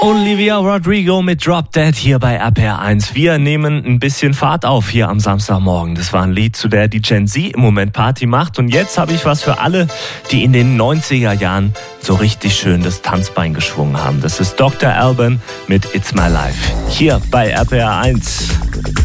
Olivia Rodrigo mit Drop Dead hier bei RPR 1. Wir nehmen ein bisschen Fahrt auf hier am Samstagmorgen. Das war ein Lied, zu der die Gen Z im Moment Party macht. Und jetzt habe ich was für alle, die in den 90er Jahren so richtig schön das Tanzbein geschwungen haben. Das ist Dr. Alban mit It's My Life hier bei RPR 1.